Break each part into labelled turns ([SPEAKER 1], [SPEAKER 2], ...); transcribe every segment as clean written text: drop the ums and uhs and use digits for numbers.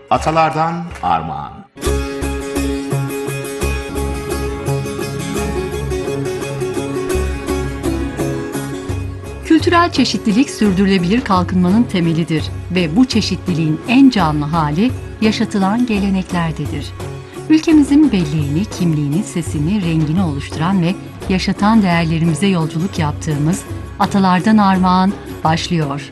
[SPEAKER 1] Atalardan Armağan.
[SPEAKER 2] Kültürel çeşitlilik sürdürülebilir kalkınmanın temelidir ve bu çeşitliliğin en canlı hali yaşatılan geleneklerdedir. Ülkemizin belleğini, kimliğini, sesini, rengini oluşturan ve yaşatan değerlerimize yolculuk yaptığımız Atalardan Armağan başlıyor.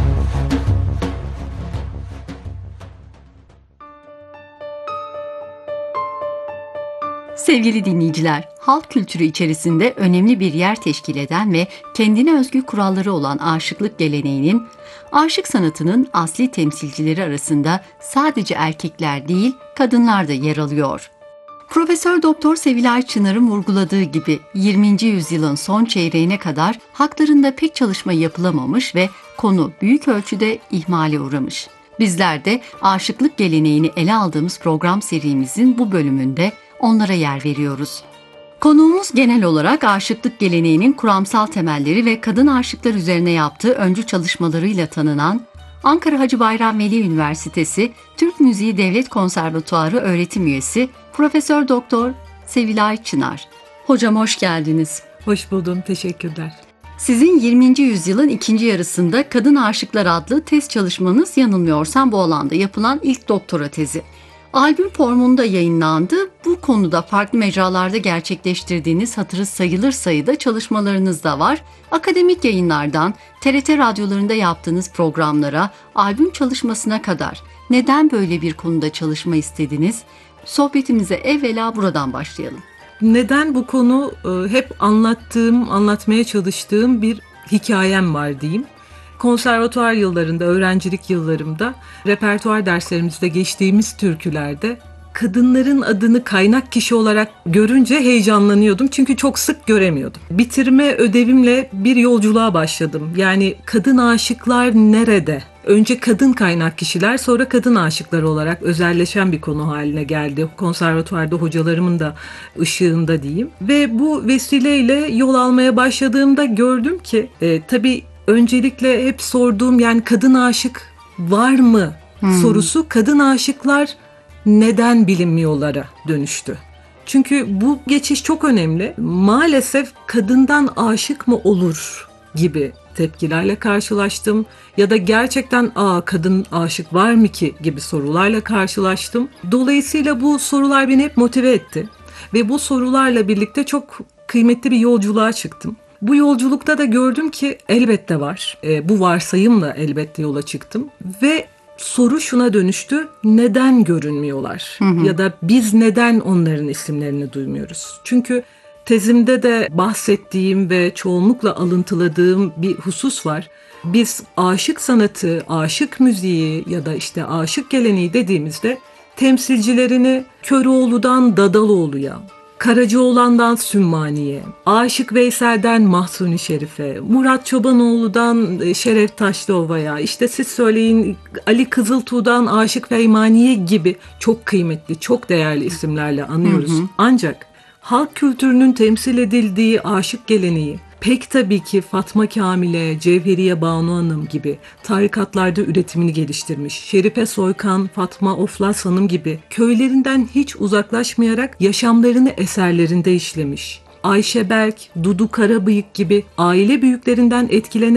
[SPEAKER 2] Sevgili dinleyiciler, halk kültürü içerisinde önemli bir yer teşkil eden ve kendine özgü kuralları olan aşıklık geleneğinin, aşık sanatının asli temsilcileri arasında sadece erkekler değil, kadınlar da yer alıyor. Profesör Doktor Sevilay Çınar'ın vurguladığı gibi 20. yüzyılın son çeyreğine kadar haklarında pek çalışma yapılamamış ve konu büyük ölçüde ihmale uğramış. Bizler de aşıklık geleneğini ele aldığımız program serimizin bu bölümünde onlara yer veriyoruz. Konuğumuz genel olarak aşıklık geleneğinin kuramsal temelleri ve kadın aşıklar üzerine yaptığı öncü çalışmalarıyla tanınan Ankara Hacı Bayram Veli Üniversitesi Türk Müziği Devlet Konservatuarı öğretim üyesi Profesör Doktor Sevilay Çınar. Hocam hoş geldiniz.
[SPEAKER 3] Hoş buldum, teşekkürler.
[SPEAKER 2] Sizin 20. yüzyılın ikinci yarısında Kadın Aşıklar adlı tez çalışmanız yanılmıyorsam bu alanda yapılan ilk doktora tezi. Albüm formunda yayınlandı. Bu konuda farklı mecralarda gerçekleştirdiğiniz hatırı sayılır sayıda çalışmalarınız da var. Akademik yayınlardan, TRT radyolarında yaptığınız programlara, albüm çalışmasına kadar neden böyle bir konuda çalışma istediniz? Sohbetimize evvela buradan başlayalım.
[SPEAKER 3] Neden bu konu hep anlatmaya çalıştığım bir hikayem var diyeyim. Konservatuar yıllarında, öğrencilik yıllarımda, repertuar derslerimizde geçtiğimiz türkülerde kadınların adını kaynak kişi olarak görünce heyecanlanıyordum. Çünkü çok sık göremiyordum. Bitirme ödevimle bir yolculuğa başladım. Yani kadın aşıklar nerede? Önce kadın kaynak kişiler, sonra kadın aşıklar olarak özelleşen bir konu haline geldi. Konservatuvarda hocalarımın da ışığında diyeyim. Ve bu vesileyle yol almaya başladığımda gördüm ki tabii öncelikle hep sorduğum, yani kadın aşık var mı sorusu kadın aşıklar neden bilinmiyorlara dönüştü. Çünkü bu geçiş çok önemli. Maalesef kadından aşık mı olur gibi tepkilerle karşılaştım. Ya da gerçekten kadın aşık var mı ki gibi sorularla karşılaştım. Dolayısıyla bu sorular beni hep motive etti. Ve bu sorularla birlikte çok kıymetli bir yolculuğa çıktım. Bu yolculukta da gördüm ki elbette var. Bu varsayımla elbette yola çıktım. Ve soru şuna dönüştü: neden görünmüyorlar? Ya da biz neden onların isimlerini duymuyoruz? Çünkü tezimde de bahsettiğim ve çoğunlukla alıntıladığım bir husus var. Biz aşık sanatı, aşık müziği ya da işte aşık geleneği dediğimizde temsilcilerini Köroğlu'dan Dadaloğlu'ya, Karacaoğlan'dan Sümmani'ye, Aşık Veysel'den Mahsuni Şerif'e, Murat Çobanoğlu'dan Şeref Taşlıova'ya, işte siz söyleyin Ali Kızıltuğ'dan Aşık Feymaniye gibi çok kıymetli, çok değerli isimlerle anıyoruz. Ancak halk kültürünün temsil edildiği aşık geleneği pek tabii ki Fatma Kamile, Cevheriye Banu Hanım gibi tarikatlarda üretimini geliştirmiş, Şerife Soykan, Fatma Oflas Hanım gibi köylerinden hiç uzaklaşmayarak yaşamlarını eserlerinde işlemiş. Ayşe Berk, Dudu Karabıyık gibi aile büyüklerinden etkilenen